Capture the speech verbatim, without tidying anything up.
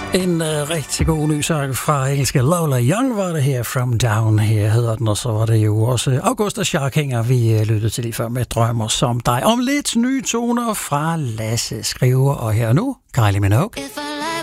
En uh, rigtig god ny sang fra engelske Lola Young var det her, From Down her hedder den, og så var det jo også August og Scharkinger, vi uh, lyttede til lige før med Drømmer som dig. Om lidt nye toner fra Lasse Skriver, og her nu Kylie Minogue.